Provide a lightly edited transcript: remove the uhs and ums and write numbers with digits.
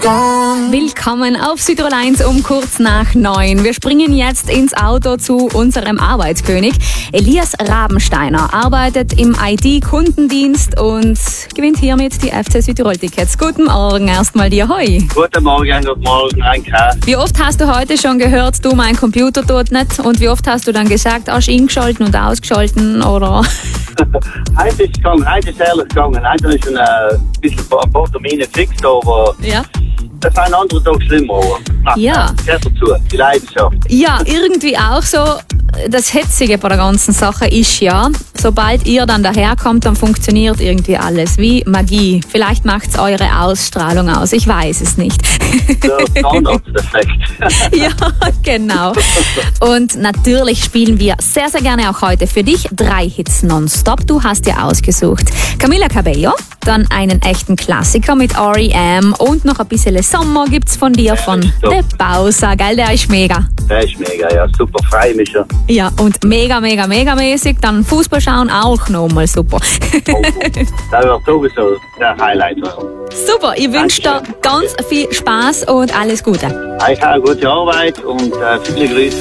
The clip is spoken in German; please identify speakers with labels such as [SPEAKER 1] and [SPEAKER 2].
[SPEAKER 1] Willkommen auf Südtirol 1 um kurz nach 9. Wir springen jetzt ins Auto zu unserem Arbeitskönig. Elias Rabensteiner arbeitet im IT-Kundendienst und gewinnt hiermit die FC Südtirol-Tickets. Guten Morgen erstmal dir, hoi.
[SPEAKER 2] Guten Morgen, danke.
[SPEAKER 1] Wie oft hast du heute schon gehört, du, mein Computer tut nicht? Und wie oft hast du dann gesagt, hast du eingeschalten und ausgeschalten, oder?
[SPEAKER 2] Heute ist ehrlich gegangen. Heute ist ein bisschen ein paar Termine fix, aber
[SPEAKER 1] Ja.
[SPEAKER 2] das ist ein anderer Tag schlimmer. Aber
[SPEAKER 1] Ja.
[SPEAKER 2] gehört dazu, die Leidenschaft.
[SPEAKER 1] Ja, irgendwie auch so. Das Hetzige bei der ganzen Sache ist ja, sobald ihr dann daherkommt, dann funktioniert irgendwie alles wie Magie. Vielleicht macht es eure Ausstrahlung aus, ich weiß es nicht.
[SPEAKER 2] Der Zahnarzteffekt.
[SPEAKER 1] Ja, genau. Und natürlich spielen wir sehr, sehr gerne auch heute für dich 3 Hits nonstop. Du hast dir ausgesucht Camila Cabello, dann einen echten Klassiker mit R.E.M. und noch ein bisschen Sommer gibt's von dir, von The Bowser, gell? Der ist mega.
[SPEAKER 2] Der ist mega, ja, super, frei mich ja.
[SPEAKER 1] Ja, und mega mäßig. Dann Fußball schauen auch nochmal super.
[SPEAKER 2] Oh, das wird sowieso der Highlight.
[SPEAKER 1] Super, ich wünsche dir ganz viel Spaß und alles Gute.
[SPEAKER 2] Ich habe eine gute Arbeit und viele Grüße.